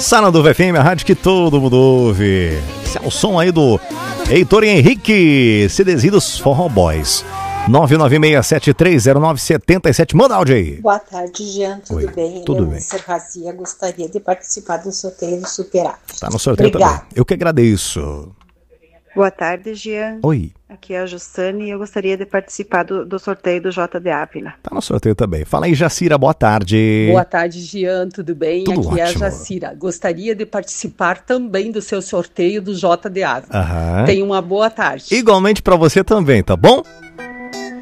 Sala do VFM, a rádio que todo mundo ouve. Esse é o som aí do Heitor e Henrique, CDzinho dos Forró Boys. 996730977. Manda áudio aí. Boa tarde, Jean. Tudo Oi, bem? tudo bem. Serrazia, gostaria de participar do sorteio do Superávit. Tá no sorteio também. Eu que agradeço. Boa tarde, Jean. Oi. Aqui é a Jussane e eu gostaria de participar do sorteio do J de Ávila. Tá no sorteio também. Fala aí, Jacira, boa tarde. Boa tarde, Jean, tudo bem? Tudo Aqui é a ótimo. Jacira. Gostaria de participar também do seu sorteio do J de Ávila. Aham. Tenha uma boa tarde. Igualmente pra você também, tá bom?